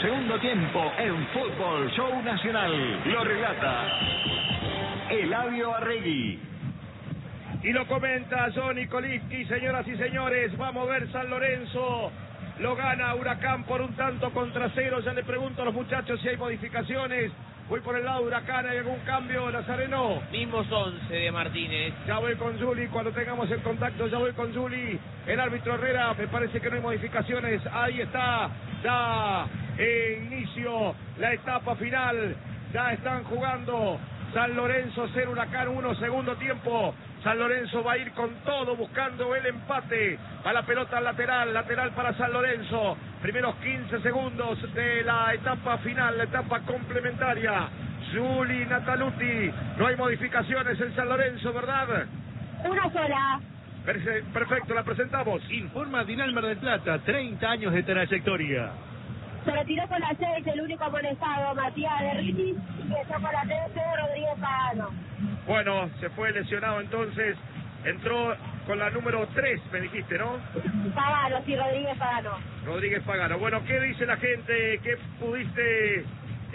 segundo tiempo en Fútbol Show Nacional. Lo relata Eladio Arregui. Y lo comenta Johnny Kolitsky. Señoras y señores, va a mover San Lorenzo. Lo gana Huracán por 1-0. Ya le pregunto a los muchachos si hay modificaciones. Voy por el lado de Huracán, ¿hay algún cambio, Nazareno? Mismos 11 de Martínez. Ya voy con Juli, cuando tengamos el contacto ya voy con Juli. El árbitro Herrera, me parece que no hay modificaciones. Ahí está, ya inicio la etapa final. Ya están jugando San Lorenzo 0, Huracán 1, segundo tiempo. San Lorenzo va a ir con todo buscando el empate. A la pelota lateral para San Lorenzo. Primeros 15 segundos de la etapa final, la etapa complementaria. Juli Nataluti, no hay modificaciones en San Lorenzo, ¿verdad? Una sola. Perfecto, la presentamos. Informa Dinal Mar del Plata, 30 años de trayectoria. Se retiró con la 6, el único amonestado, Matías de Riti, y empezó con la 13, Rodríguez Pagano. Bueno, se fue lesionado entonces, entró con la número 3, me dijiste, ¿no? Pagano, sí, Rodríguez Pagano. Rodríguez Pagano. Bueno, ¿qué dice la gente? ¿Qué pudiste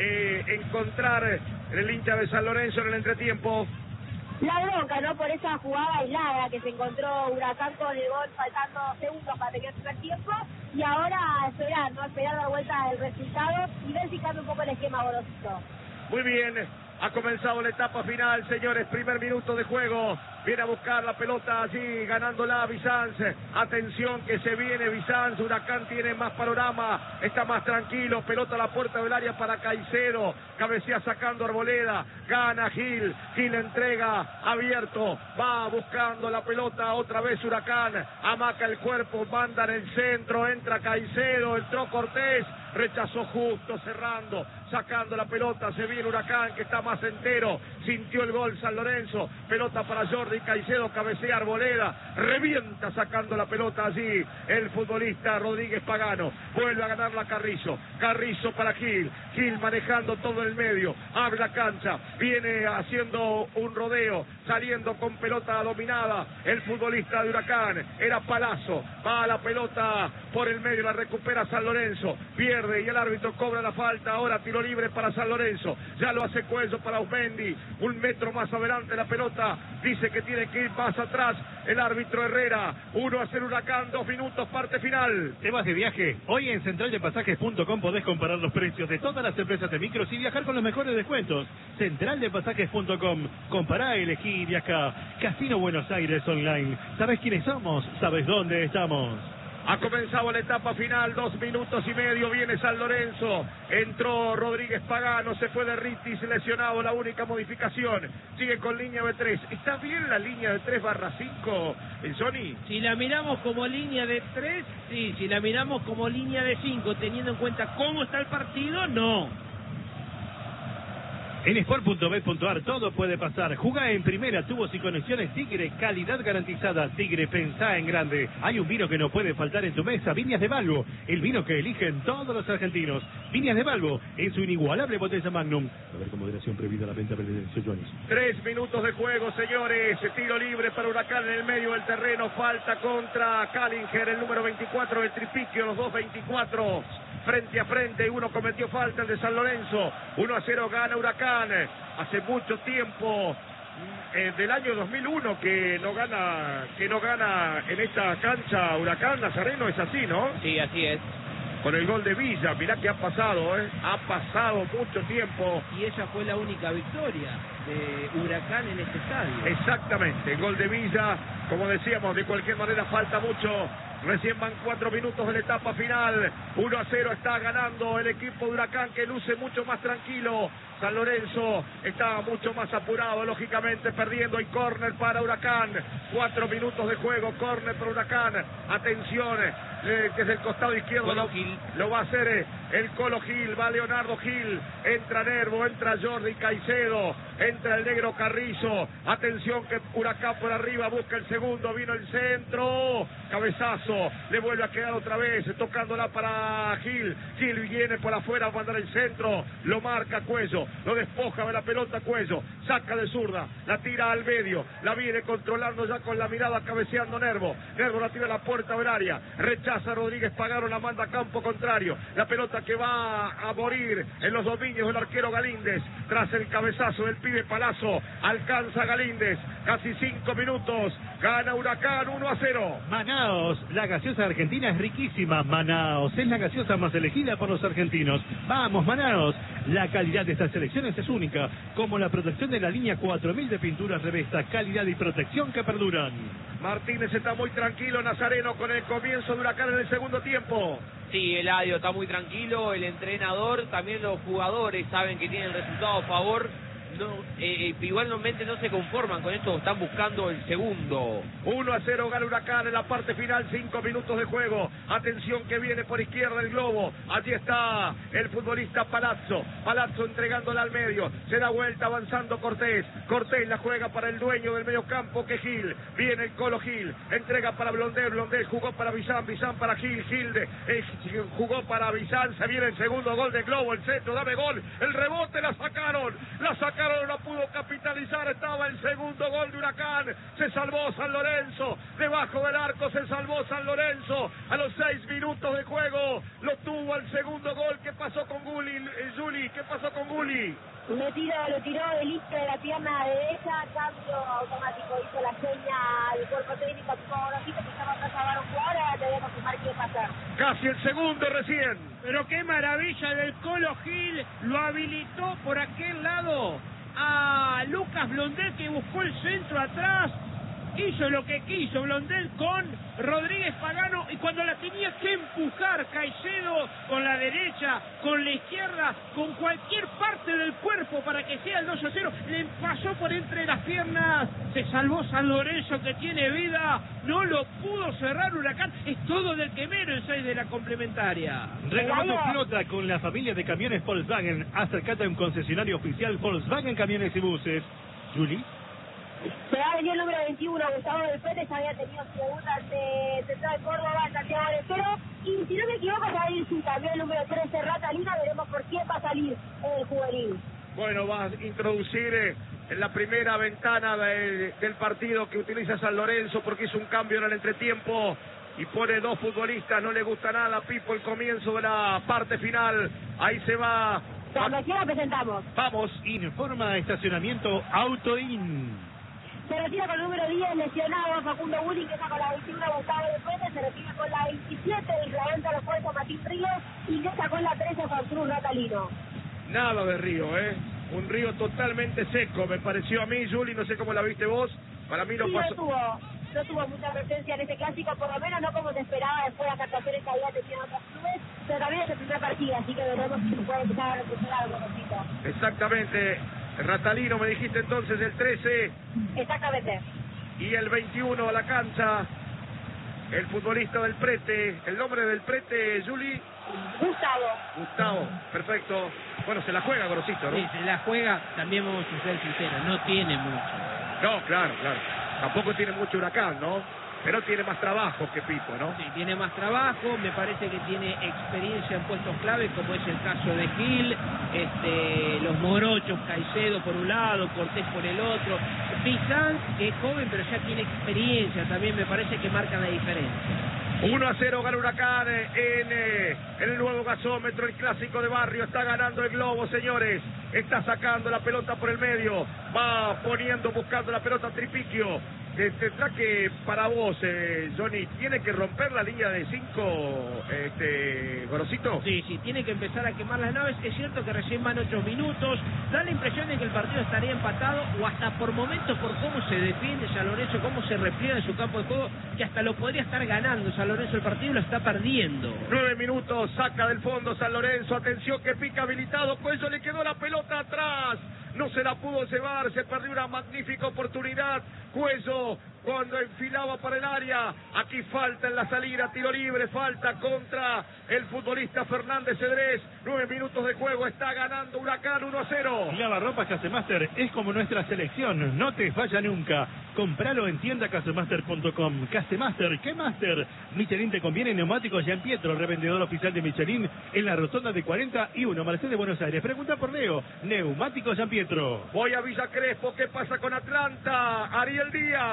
encontrar en el hincha de San Lorenzo en el entretiempo? La bronca, ¿no? Por esa jugada aislada que se encontró Huracán con el gol faltando segundos para terminar el primer tiempo. Y ahora esperar, ¿no? Esperar la vuelta del resultado y ver si cambia un poco el esquema Gorosito. Muy bien, ha comenzado la etapa final, señores. Primer minuto de juego. Viene a buscar la pelota allí, ganándola Bizanz. Atención que se viene Bizanz. Huracán tiene más panorama, está más tranquilo. Pelota a la puerta del área para Caicedo. Cabecea sacando Arboleda. Gana Gil. Gil entrega abierto. Va buscando la pelota otra vez Huracán. Amaca el cuerpo, manda en el centro. Entra Caicedo, entró Cortés. Rechazó justo, cerrando, sacando la pelota. Se viene Huracán que está más entero. Sintió el gol San Lorenzo. Pelota para Jordi Caicedo, cabecea Arboleda. Revienta sacando la pelota allí el futbolista Rodríguez Pagano. Vuelve a ganarla Carrizo. Carrizo para Gil. Gil manejando todo el medio. Abre la cancha. Viene haciendo un rodeo. Saliendo con pelota dominada. El futbolista de Huracán. Era Palazzo. Va a la pelota por el medio. La recupera San Lorenzo. Pierde y el árbitro cobra la falta. Ahora tiro libre para San Lorenzo. Ya lo hace Cuello para Ausmendi. 1 metro más adelante la pelota. Dice que tiene que ir más atrás el árbitro Herrera. 1-0 Huracán, 2 minutos, parte final. ¿Te vas de viaje? Hoy en centraldepasajes.com podés comparar los precios de todas las empresas de micros y viajar con los mejores descuentos. Centraldepasajes.com. Compará, elegí y viaja. Casino Buenos Aires Online. ¿Sabés quiénes somos? ¿Sabés dónde estamos? Ha comenzado la etapa final, 2 minutos y medio, viene San Lorenzo, entró Rodríguez Pagano, se fue de Ritis, lesionado, la única modificación, sigue con línea de 3. ¿Está bien la línea de 3/5, Johnny? Si la miramos como línea de 3, sí. Si la miramos como línea de 5, teniendo en cuenta cómo está el partido, no. En Sport.bet.ar todo puede pasar. Jugá en primera, tubos y conexiones Tigre, calidad garantizada. Tigre, pensá en grande. Hay un vino que no puede faltar en tu mesa, Viñas de Balbo, el vino que eligen todos los argentinos. Viñas de Balbo, en su inigualable botella Magnum. A ver, con moderación prohibida la venta de Jones. 3 minutos de juego, señores. Tiro libre para Huracán en el medio del terreno. Falta contra Callinger, el número 24 del Tripiquio, los dos 24. Frente a frente, uno cometió falta, el de San Lorenzo. 1-0 gana Huracán. Hace mucho tiempo, del año 2001, que no gana en esta cancha Huracán. Nazareno, es así, ¿no? Sí, así es. Con el gol de Villa, mirá que ha pasado, ha pasado mucho tiempo. Y esa fue la única victoria de Huracán en este estadio. Exactamente, el gol de Villa, como decíamos, de cualquier manera falta mucho. Recién van 4 minutos de la etapa final. 1-0 está ganando el equipo de Huracán, que luce mucho más tranquilo. San Lorenzo está mucho más apurado, lógicamente perdiendo. Y córner para Huracán. 4 minutos de juego, córner para Huracán. Atención, desde el costado izquierdo lo va a hacer el Colo Gil. Va Leonardo Gil, entra Nervo, entra Jordi Caicedo, entra el negro Carrizo. Atención que Huracán por arriba busca el segundo, vino el centro, cabezazo, le vuelve a quedar otra vez, tocándola para Gil. Gil viene por afuera a mandar el centro, lo marca Cuello, lo despoja de la pelota Cuello, saca de zurda, la tira al medio, la viene controlando ya con la mirada, cabeceando Nervo. Nervo la tira a la puerta del área, rechaza rechaza Rodríguez Pagano, la manda a campo contrario. La pelota que va a morir en los dominios del arquero Galíndez. Tras el cabezazo del pibe Palazzo, alcanza Galíndez. Casi 5 minutos. Gana Huracán 1-0. Manaos, la gaseosa argentina es riquísima. Manaos es la gaseosa más elegida por los argentinos. Vamos, Manaos. La calidad de estas selecciones es única, como la protección de la línea 4000 de pinturas Revesta, calidad y protección que perduran. Martínez está muy tranquilo, Nazareno, con el comienzo de Huracán en el segundo tiempo. Sí, Eladio está muy tranquilo, el entrenador, también los jugadores saben que tienen el resultado a favor. No, igualmente no se conforman con esto, están buscando el segundo. 1-0 gana Huracán en la parte final, 5 minutos de juego. Atención que viene por izquierda el globo. Allí está el futbolista Palazzo. Palazzo entregándola al medio. Se da vuelta avanzando Cortés. Cortés la juega para el dueño del mediocampo que Gil. Viene el Colo Gil. Entrega para Blondel. Blondel jugó para Bizán. Bizán para Gil. Gil jugó para Bizán. Se viene el segundo gol de Globo. El centro, dame gol. El rebote la sacaron. No pudo capitalizar, estaba el segundo gol de Huracán, se salvó San Lorenzo, debajo del arco se salvó San Lorenzo, a los 6 minutos de juego, lo tuvo al segundo gol. ¿Qué pasó con Gulli, Juli? ¿Qué pasó con Gulli? Lo tiró del listo de la pierna derecha, cambio automático, hizo la seña del cuerpo técnico, que estaba atrás a un jugador, ahora tenemos que ver qué pasar. Casi el segundo recién. Pero qué maravilla del Colo Gil, lo habilitó por aquel lado a Lucas Blondel, que buscó el centro atrás, hizo lo que quiso Blondel con Rodríguez Pagano, y cuando la tenía que empujar Caicedo con la derecha, con la izquierda, con cualquier parte del cuerpo para que sea el 2-0, le pasó por entre las piernas, se salvó San Lorenzo que tiene vida, no lo pudo cerrar Huracán, es todo del quemero en 6 de la complementaria. Renovando flota con la familia de camiones Volkswagen. Acércate a un concesionario oficial Volkswagen Camiones y Buses. Juli. Se ha venido el número 21, Gustavo del Pérez, había tenido preguntas de Central de Córdoba, Santiago del Cero, y si no me equivoco va a ir su cambio el número 13, Ratalina, veremos por quién va a salir el juvenil. Bueno, va a introducir en la primera ventana del partido que utiliza San Lorenzo, porque hizo un cambio en el entretiempo y pone 2 futbolistas, no le gusta nada, Pipo, el comienzo de la parte final, ahí se va. Cuando quiera presentamos. Vamos. Informa estacionamiento Autoin. Se retira con el número 10, lesionado Facundo Gulli, que está con la 21, Gustavo de Fuentes, se retira con la 27, el reglamento lo fuerza Martín Ríos, y que está con la 13, Juan Cruz Ratalino. Nada de Río, un Río totalmente seco, me pareció a mí, Juli, no sé cómo la viste vos, para mí no sí, pasó. No tuvo mucha presencia en este clásico, por lo menos no como se esperaba después de las actuaciones que había tenido en otros clubes, pero también es el primer partido, así que veremos si se puede empezar a recuperar algo poquito. Exactamente. Ratalino, me dijiste entonces el 13. Exactamente. Y el 21 a la cancha, el futbolista del Prete. ¿El nombre del Prete, Juli? Gustavo, perfecto. Bueno, se la juega Grosito, ¿no? Sí, se la juega, también vamos a ser sinceros, no tiene mucho. No, claro. Tampoco tiene mucho Huracán, ¿no? Pero tiene más trabajo que Pipo, ¿no? Sí, tiene más trabajo, me parece que tiene experiencia en puestos clave, como es el caso de Gil, los morochos, Caicedo por un lado, Cortés por el otro, Bizán, que es joven pero ya tiene experiencia, también me parece que marca la diferencia. 1-0 gana Huracán en el nuevo gasómetro, el clásico de barrio. Está ganando el Globo, señores. Está sacando la pelota por el medio. Va buscando la pelota Tripiquio. Tendrá que, para vos, Johnny, ¿tiene que romper la línea de 5, Gorosito? Sí, tiene que empezar a quemar las naves. Es cierto que recién van 8 minutos. Da la impresión de que el partido estaría empatado, o hasta por momentos, por cómo se defiende San Lorenzo, cómo se repliega en su campo de juego, que hasta lo podría estar ganando San Lorenzo el partido, lo está perdiendo. 9 minutos, saca del fondo San Lorenzo. Atención que pica habilitado, Cuello le quedó la pelota atrás. No se la pudo llevar, se perdió una magnífica oportunidad. Cuello, cuando enfilaba para el área, aquí falta en la salida, tiro libre, falta contra el futbolista Fernández Cedrés. 9 minutos de juego, está ganando Huracán 1-0. Lavarropas Casemaster es como nuestra selección, no te falla nunca. Compralo en tienda casemaster.com. Casemaster, ¿qué Master? Michelin te conviene, neumáticos Jean Pietro, revendedor oficial de Michelin en la rotonda de 41, Mercedes de Buenos Aires. Pregunta por Leo, neumáticos Jean Pietro. Voy a Villa Crespo, ¿qué pasa con Atlanta? Ariel Díaz. Sobre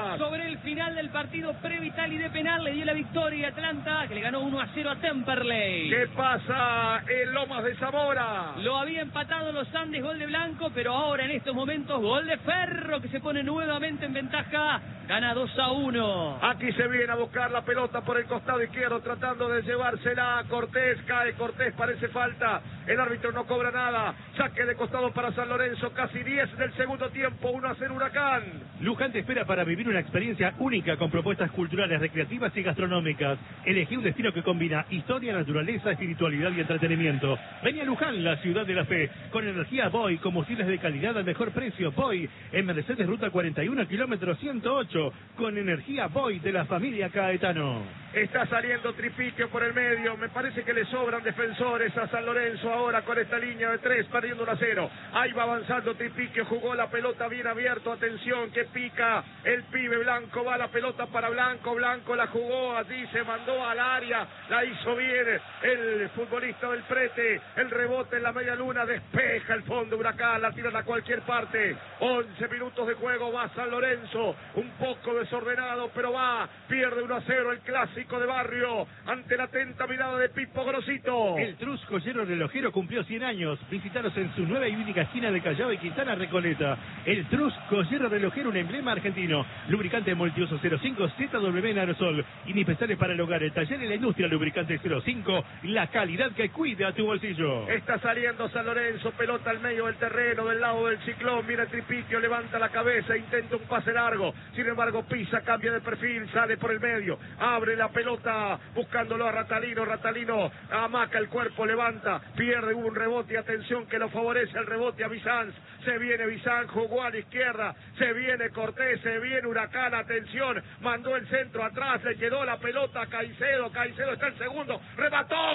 el final del partido Previtali de penal le dio la victoria a Atlanta, que le ganó 1-0 a Temperley. ¿Qué pasa en Lomas de Zamora? Lo había empatado los Andes, gol de Blanco, pero ahora en estos momentos gol de Ferro, que se pone nuevamente en ventaja, gana 2-1. Aquí se viene a buscar la pelota por el costado izquierdo, tratando de llevársela a Cortés. Cae Cortés, parece falta. El árbitro no cobra nada. Saque de costado para San Lorenzo, casi 10 del segundo tiempo, 1-0 Huracán. Luján te espera para vivir una experiencia única con propuestas culturales, recreativas y gastronómicas. Elegí un destino que combina historia, naturaleza, espiritualidad y entretenimiento. Vení a Luján, la ciudad de la fe, con energía Boy, combustibles de calidad al mejor precio. Boy, en Mercedes Ruta 41, kilómetro 108, con energía Boy de la familia Caetano. Está saliendo Tripiquio por el medio. Me parece que le sobran defensores a San Lorenzo ahora con esta línea de 3, perdiendo 1-0. Ahí va avanzando Tripiquio, jugó la pelota bien abierto. Atención, que pica el pibe Blanco. Va la pelota para Blanco. Blanco la jugó allí, se mandó al área. La hizo bien el futbolista del Prete. El rebote en la media luna, despeja el fondo Huracán. La tiran a cualquier parte. 11 minutos de juego, va San Lorenzo. Un poco desordenado, pero va. Pierde 1-0 el clásico de barrio ante la atenta mirada de Pipo Grosito. El Trus Joyero Relojero cumplió 100 años. Visítanos en su nueva y única esquina de Callao y Quintana Recoleta. El Trus Joyero Relojero, un emblema argentino. Lubricante multiuso 05 ZW en aerosol. Indispensable para el hogar, el taller y la industria. Lubricante 05, la calidad que cuida tu bolsillo. Está saliendo San Lorenzo, pelota al medio del terreno, del lado del Ciclón. Mira Tripiquio, levanta la cabeza, intenta un pase largo. Sin embargo, pisa, cambia de perfil, sale por el medio. Abre la pelota buscándolo a Ratalino. Ratalino amaca el cuerpo, levanta, pierde, hubo un rebote. Atención que lo favorece el rebote a Bizanz. Se viene Bizanz, jugó a la izquierda. Se viene Cortés, se viene Huracán. Atención, mandó el centro atrás, le quedó la pelota a Caicedo. Caicedo está el segundo, remató.